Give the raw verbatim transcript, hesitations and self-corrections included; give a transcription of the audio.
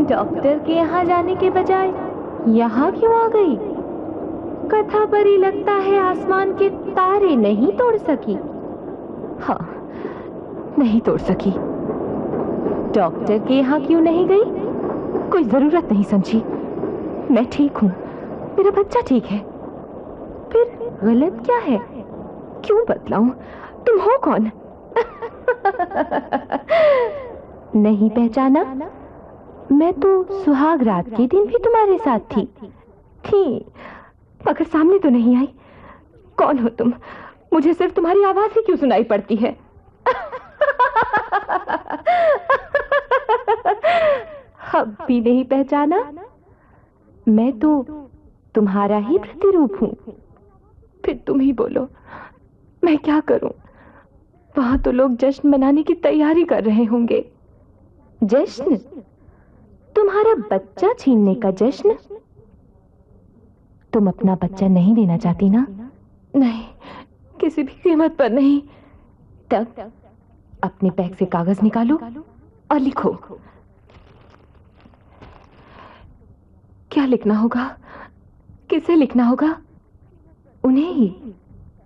Doctor के यहाँ जाने के बजाय यहाँ क्यों आ गई? कथा पर ही लगता है आसमान के तारे नहीं तोड़ सकी। हाँ, नहीं तोड़ सकी। डॉक्टर के यहाँ क्यों नहीं गई? कोई जरूरत नहीं समझी। मैं ठीक हूँ, मेरा बच्चा ठीक है। फिर गलत क्या है? क्यों बतलाऊं? तुम हो कौन? नहीं पहचाना? मैं तो सुहाग रात के दिन भी तुम्हारे साथ थी थी मगर सामने तो नहीं आई। कौन हो तुम? मुझे सिर्फ तुम्हारी आवाज ही क्यों सुनाई पड़ती है? अब भी नहीं पहचाना? मैं तो तुम्हारा ही प्रतिरूप हूं। फिर तुम ही बोलो, मैं क्या करूं? वहां तो लोग जश्न मनाने की तैयारी कर रहे होंगे। जश्न? तुम्हारा बच्चा छीनने का जश्न? तुम अपना बच्चा नहीं देना चाहती ना? नहीं, किसी भी कीमत पर नहीं। तब अपने बैग से कागज निकालो और लिखो। क्या लिखना होगा? किसे लिखना होगा? उन्हें ही।